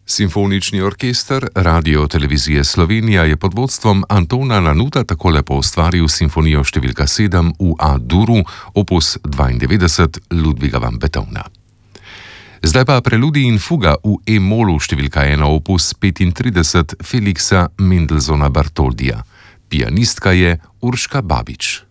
Simfonični orkester Radio-televizije Slovenija je pod vodstvom Antona Lanuta tako lepo ustvaril simfonijo številka 7 v A-duru, opus 92 Ludviga van Beethovna. Zdaj pa preludij in fuga v E-molu številka 1 opus 35 Felixa Mendelssohna Bartholdija. Pianistka je Urška Babič.